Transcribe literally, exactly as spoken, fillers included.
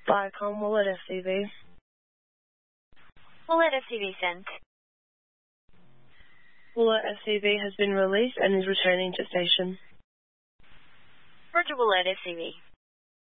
Viacom, Woollet F C V. Woollet F C V sent. Woollet F C V has been released and is returning to station. Roger, Woollet F C V.